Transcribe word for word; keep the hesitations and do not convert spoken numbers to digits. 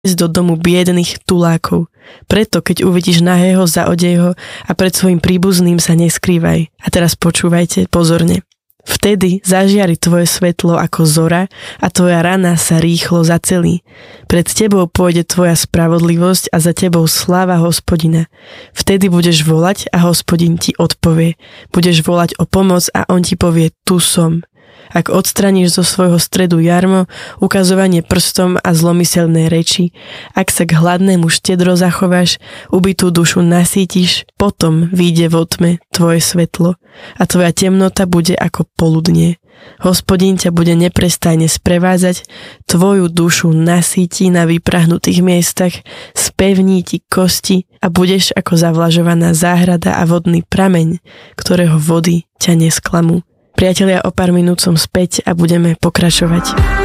do domu biedných tulákov. Preto, keď uvidíš nahého, zaodej ho a pred svojim príbuzným sa neskrývaj. A teraz počúvajte pozorne. Vtedy zažiari tvoje svetlo ako zora a tvoja rana sa rýchlo zacelí. Pred tebou pôjde tvoja spravodlivosť a za tebou sláva Hospodina. Vtedy budeš volať a Hospodin ti odpovie. Budeš volať o pomoc a on ti povie, tu som. Ak odstraníš zo svojho stredu jarmo, ukazovanie prstom a zlomyselné reči, ak sa k hladnému štedro zachováš, ubitú dušu nasítiš, potom vyjde vo tme tvoje svetlo a tvoja temnota bude ako poludnie. Hospodin ťa bude neprestajne sprevádzať, tvoju dušu nasíti na vyprahnutých miestach, spevní ti kosti a budeš ako zavlažovaná záhrada a vodný prameň, ktorého vody ťa nesklamú. Priatelia, o pár minút som späť a budeme pokračovať.